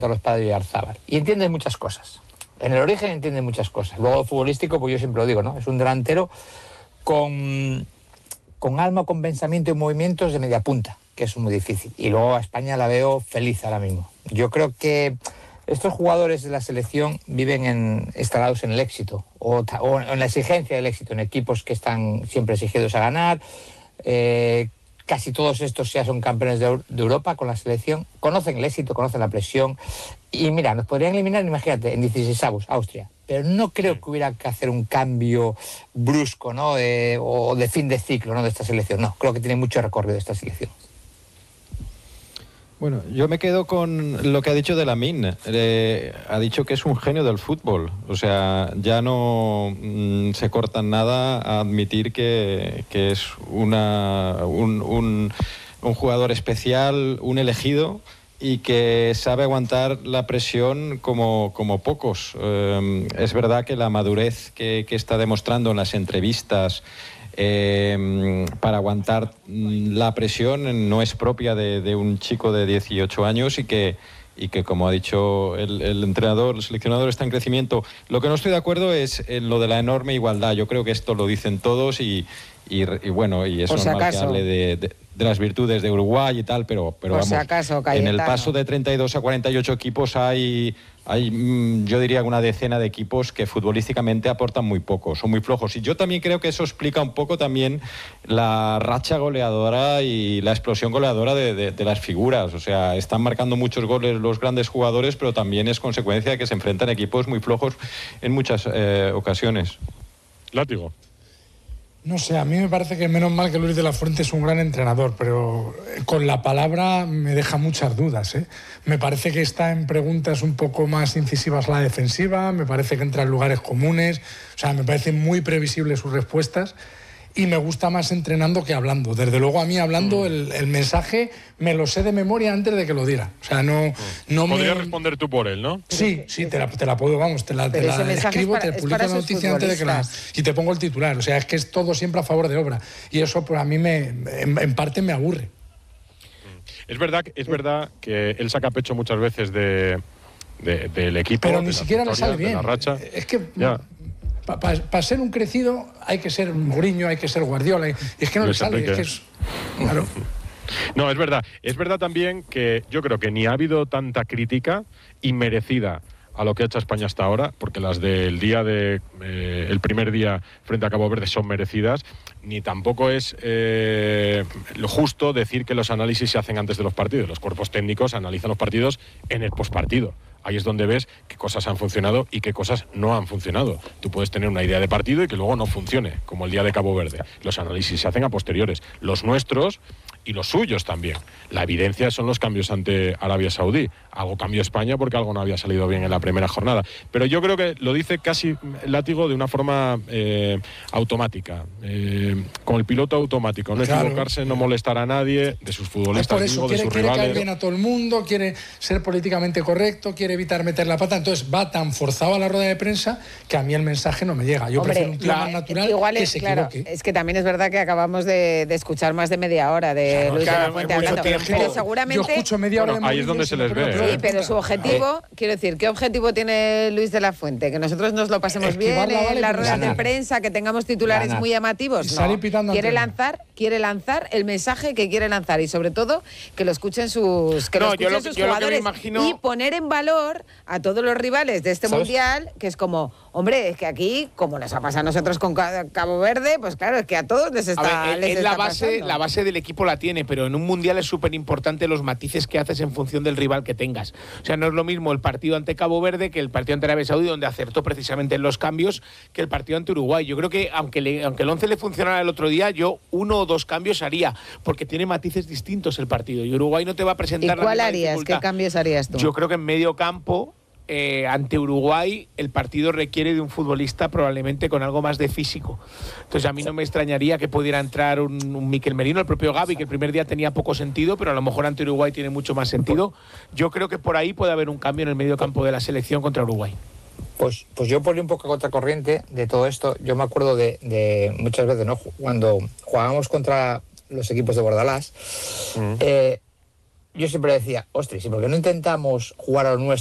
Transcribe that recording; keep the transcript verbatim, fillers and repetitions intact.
los padres de Arzábal. Y entiende muchas cosas. En el origen entiende muchas cosas. Luego, futbolístico, pues yo siempre lo digo, ¿no? Es un delantero con, con alma, con pensamiento y movimientos de media punta, que es muy difícil. Y luego a España la veo feliz ahora mismo. Yo creo que estos jugadores de la selección viven en, instalados en el éxito, o, o en la exigencia del éxito, en equipos que están siempre exigidos a ganar. Eh, casi todos estos ya son campeones de, de Europa con la selección, conocen el éxito, conocen la presión. Y mira, nos podrían eliminar, imagínate, en dieciseisavos, Austria. Pero no creo que hubiera que hacer un cambio brusco, ¿no? Eh, o de fin de ciclo, ¿no? De esta selección. No, creo que tiene mucho recorrido esta selección. Bueno, yo me quedo con lo que ha dicho de Lamine. Eh, ha dicho que es un genio del fútbol. O sea, ya no mm, se cortan nada a admitir que, que es una, un, un, un jugador especial, un elegido, y que sabe aguantar la presión como, como pocos. Eh, es verdad que la madurez que, que está demostrando en las entrevistas eh, para aguantar la presión no es propia de, de un chico de dieciocho años y que, y que como ha dicho el, el entrenador, el seleccionador está en crecimiento. Lo que no estoy de acuerdo es en lo de la enorme igualdad. Yo creo que esto lo dicen todos y, y, y bueno, y es Por si normal acaso. que hable de, de, de las virtudes de Uruguay y tal, pero, pero Por vamos, si acaso, en el Cayetano. paso de treinta y dos a cuarenta y ocho equipos hay, hay, yo diría, una decena de equipos que futbolísticamente aportan muy poco, son muy flojos. Y yo también creo que eso explica un poco también la racha goleadora y la explosión goleadora de, de, de las figuras. O sea, están marcando muchos goles los grandes jugadores, pero también es consecuencia de que se enfrentan equipos muy flojos en muchas eh, ocasiones. Látigo. No sé, a mí me parece que menos mal que Luis de la Fuente es un gran entrenador, pero con la palabra me deja muchas dudas, ¿eh? Me parece que está en preguntas un poco más incisivas la defensiva, me parece que entra en lugares comunes, o sea, me parecen muy previsibles sus respuestas y me gusta más entrenando que hablando. Desde luego a mí hablando el, el mensaje me lo sé de memoria antes de que lo diera. O sea, no, no me... Podrías responder tú por él, ¿no? Sí, sí, te la, te la puedo, vamos, te la, te Pero ese la mensaje escribo, es para- te es publico para la sus noticia antes de que la... futbolistas. Y te pongo el titular. O sea, es que es todo siempre a favor de obra. Y eso pues, a mí me, en, en parte me aburre. Es verdad, es verdad que él saca pecho muchas veces de, de- del equipo. Pero de ni las siquiera le victorias, sale bien. de la racha. Es que Ya. para pa, pa ser un crecido hay que ser Mourinho, hay que ser Guardiola. Y es que no Luis le sale. Enrique. Es que es, claro. No, es verdad. Es verdad también que yo creo que ni ha habido tanta crítica inmerecida a lo que ha hecho España hasta ahora, porque las del día de eh, el primer día frente a Cabo Verde son merecidas, ni tampoco es eh, lo justo decir que los análisis se hacen antes de los partidos. Los cuerpos técnicos analizan los partidos en el postpartido. Ahí es donde ves qué cosas han funcionado y qué cosas no han funcionado. Tú puedes tener una idea de partido y que luego no funcione, como el día de Cabo Verde. Los análisis se hacen a posteriores. Los nuestros y los suyos también. La evidencia son los cambios ante Arabia Saudí. Algo cambió España porque algo no había salido bien en la primera jornada. Pero yo creo que lo dice casi Látigo de una forma eh, automática, eh, con el piloto automático. No Claro. equivocarse, no molestar a nadie, de sus Es futbolistas, por eso, digo, de quiere, sus quiere caer rivales. bien a todo el mundo, quiere ser políticamente correcto, quiere evitar meter la pata, entonces va tan forzado a la rueda de prensa que a mí el mensaje no me llega. Yo Hombre, prefiero un tío la- más natural igual que es, se claro, equivoque. es que también es verdad que acabamos de, de escuchar más de media hora de Claro, Luis de claro, la Fuente mucho hablando, tiempo. pero Yo seguramente... escucho media hora Bueno, de ahí es Mourinho donde y se no les creo ve, que ¿eh? me Sí, pero cuenta. su objetivo, quiero decir, ¿qué objetivo tiene Luis de la Fuente? ¿Que nosotros nos lo pasemos bien Esquivarla, en vale, las pero ruedas de ganar. prensa, que tengamos titulares Ganar. muy llamativos? Y No. salir pitando Quiere antena. lanzar, quiere lanzar el mensaje que quiere lanzar y sobre todo que lo escuchen sus, que lo No, yo escuchen lo que- sus yo lo que me jugadores imagino- y poner en valor a todos los rivales de este ¿Sabes? mundial, que es como, hombre, es que aquí, como nos ha pasado a nosotros con Ca- Cabo Verde, pues claro, es que a todos les está, A ver, les es la está base, pasando. la base del equipo la tiene, pero en un mundial es súper importante los matices que haces en función del rival que tengas. O sea, no es lo mismo el partido ante Cabo Verde que el partido ante Arabia Saudí, donde acertó precisamente en los cambios, que el partido ante Uruguay. Yo creo que aunque, le- aunque el once le funcionara el otro día, yo uno o dos cambios haría, porque tiene matices distintos el partido. Y Uruguay no te va a ¿Y presentar la cuál misma harías? ¿Qué dificultad. cambios harías tú? Yo creo que en medio campo, eh, ante Uruguay, el partido requiere de un futbolista probablemente con algo más de físico. Entonces a mí no me extrañaría que pudiera entrar un, un Mikel Merino, el propio Gavi, que el primer día tenía poco sentido, pero a lo mejor ante Uruguay tiene mucho más sentido. Yo creo que por ahí puede haber un cambio en el medio campo de la selección contra Uruguay. Pues, pues yo por ir un poco a contracorriente de todo esto, yo me acuerdo de, de muchas veces, ¿no? Cuando jugábamos contra los equipos de Bordalás, Mm. eh, yo siempre decía, ostras, ¿y por qué no intentamos jugar a lo nuestro?